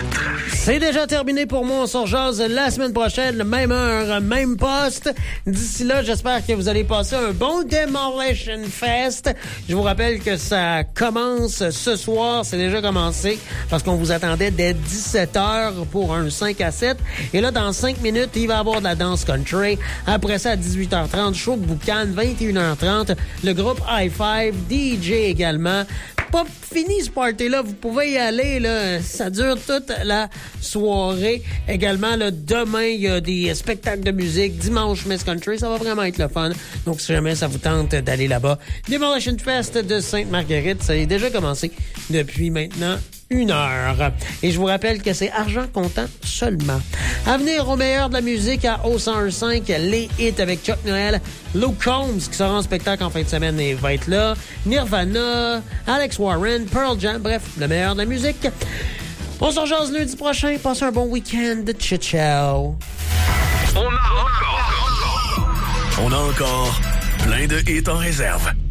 C'est déjà terminé pour moi. On se rejase la semaine prochaine, même heure, même poste. D'ici là, j'espère que vous allez passer un bon Demolition Fest. Je vous rappelle que ça commence ce soir. C'est déjà commencé parce qu'on vous attendait dès 17h pour un 5 à 7. Et là, dans 5 minutes, il va y avoir de la danse country. Après ça, à 18h30, show de boucan, 21h30, le groupe Hi-Five, DJ également. Pas fini ce party-là, vous pouvez y aller, là. Ça dure toute la soirée. Également, là, demain, il y a des spectacles de musique. Dimanche, Miss Country, ça va vraiment être le fun. Donc, si jamais ça vous tente d'aller là-bas. Demolition Fest de Sainte-Marguerite, ça a déjà commencé depuis maintenant 1 heure. Et je vous rappelle que c'est argent comptant seulement. À venir au meilleur de la musique à O101.5, les hits avec Chuck Noël, Luke Combs qui sera en spectacle en fin de semaine et va être là, Nirvana, Alex Warren, Pearl Jam, bref, le meilleur de la musique. On se rejase lundi prochain. Passez un bon week-end. Ciao. On a encore plein de hits en réserve.